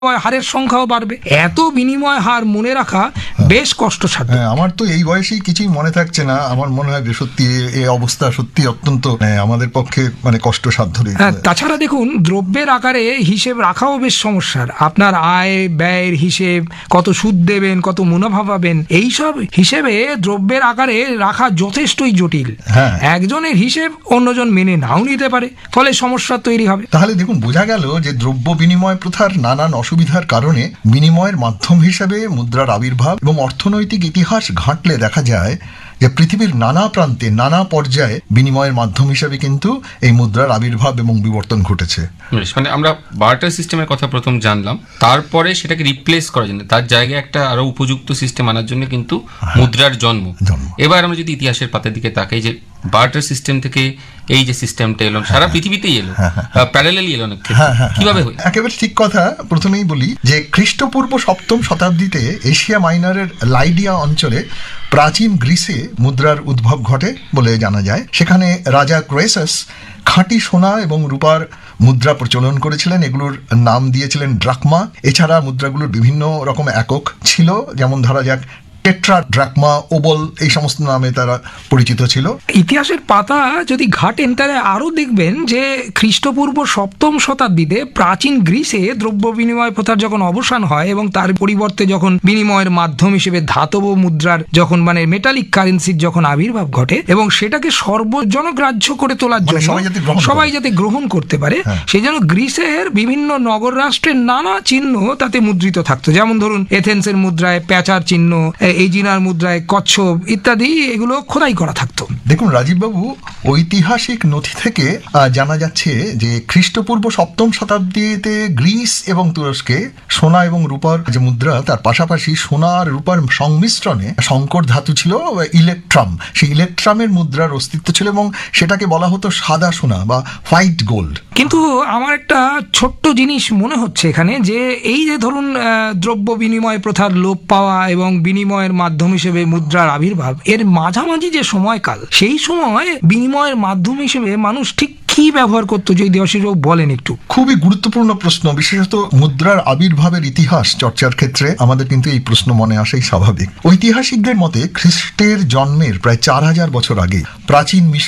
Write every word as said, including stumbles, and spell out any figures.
হারের সংখ্যাও বাড়বে। এত বিনিময় হার মনে রাখা বেশ কষ্টসাধ্য। আমার তো এই বয়সেই কিছুই মনে থাকছে না। আমার মনে হয় যে সত্যি এই অবস্থা সত্যি অত্যন্ত আমাদের পক্ষে মানে কষ্টসাধ্য। তাছাড়া দেখুন, দ্রব্যের আকারে হিসেব রাখাও বেশ সমস্যার। আপনার আয় ব্যয়ের হিসেব, কত সুদ দেবেন, কত মুনাফা পাবেন, এইসব হিসেবে দ্রব্যের আকারে রাখা যথেষ্টই জটিল। একজনের হিসেব অন্যজন মেনে নাও নিতে পারে, ফলে সমস্যা তৈরি হবে। তাহলে দেখুন, বোঝা গেল যে দ্রব্য বিনিময় প্রথার নানান অসুবিধার কারণে বিনিময়ের মাধ্যম হিসেবে মুদ্রার আবির্ভাব এবং অর্থনৈতিক ইতিহাস ঘাঁটলে দেখা যায় যে পৃথিবীর নানা প্রান্তে নানা পর্যায়ে বিনিময়ের মাধ্যম হিসেবে কিন্তু এই মুদ্রার আবির্ভাব এবং বিবর্তন ঘটেছে। মানে আমরা বার্টার সিস্টেমের কথা প্রথম জানলাম, তারপরে সেটাকে রিপ্লেস করার জন্য, তার জায়গায় একটা আরো উপযুক্ত সিস্টেম আনার জন্য কিন্তু মুদ্রার জন্ম। এবার আমরা যদি ইতিহাসের পাতার দিকে তাকাই, যে বার্টার সিস্টেম থেকে এই যে সিস্টেমটা এলো, সারা পৃথিবীতেই এলো, প্যারালালি এলো না, কিভাবে হলো? একেবারে ঠিক কথা। প্রথমেই বলি যে খ্রিস্টপূর্ব সপ্তম শতাব্দীতে এশিয়া মাইনরের লাইডিয়া অঞ্চলে প্রাচীন গ্রিসে মুদ্রার উদ্ভব ঘটে বলে জানা যায়। সেখানে রাজা ক্রেসাস খাঁটি সোনা এবং রূপার মুদ্রা প্রচলন করেছিলেন। এগুলোর নাম দিয়েছিলেন ড্রাকমা। এছাড়া মুদ্রাগুলোর বিভিন্ন রকম একক ছিল, যেমন ধরা যাক টেট্রা ড্রাকমা, ওবল, এই সমস্ত নামে তারা পরিচিত ছিল। ইতিহাসের পাতা যদি ঘাটেন তাহলে আরও দেখবেন যে খ্রিস্টপূর্ব সপ্তম শতাব্দীতে প্রাচীন গ্রিসে দ্রব্য বিনিময় প্রথার যখন অবসান হয় এবং তার পরিবর্তে যখন বিনিময়ের মাধ্যম হিসেবে ধাতব মুদ্রার যখন মানে মেটালিক কারেন্সির যখন আবির্ভাব ঘটে এবং সেটাকে সর্বজনগ্রাহ্য করে তোলার জন্য সবাই যাতে গ্রহণ করতে পারে, সেই জন্য গ্রিসের বিভিন্ন নগর রাষ্ট্রের নানা চিহ্ন তাতে মুদ্রিত থাকতো। যেমন ধরুন, এথেন্সের মুদ্রায় প্যাঁচার চিহ্ন, এজিনার মুদ্রায় কচ্ছপ ইত্যাদি, এগুলো খোদাই করা থাকতো। দেখুন রাজীববাবু, ঐতিহাসিক নথি থেকে জানা যাচ্ছে যে খ্রিস্টপূর্ব সপ্তম শতাব্দীতে গ্রিস এবং তুরস্কে সোনা এবং রূপার যে মুদ্রা, তার পাশাপাশি সোনা আর রূপার সংমিশ্রণে সংকর ধাতু ছিল ইলেকট্রাম। সেই ইলেকট্রামের মুদ্রার অস্তিত্ব ছিল এবং সেটাকে বলা হতো সাদা সোনা বা হোয়াইট গোল্ড। কিন্তু আমার একটা ছোট্ট জিনিস মনে হচ্ছে এখানে, যে এই যে ধরুন দ্রব্য বিনিময় প্রথার লোপ পাওয়া এবং বিনিময়ের মাধ্যম হিসেবে মুদ্রার আবির্ভাব, এর মাঝামাঝি যে সময়কাল, সেই সময় বিনিময়ের মাধ্যম হিসেবে মানুষ ঠিক কি ব্যবহার করতো, যদি দেবাশিসবাবু বলেন একটু। খুবই গুরুত্বপূর্ণ প্রশ্ন। বিশেষত মুদ্রার আবির্ভাবের ইতিহাস চর্চার ক্ষেত্রে আমাদের কিন্তু এই প্রশ্ন মনে আসেই স্বাভাবিক। ঐতিহাসিকদের মতে খ্রিস্টের জন্মের প্রায় চার হাজার বছর আগে প্রাচীন মিশর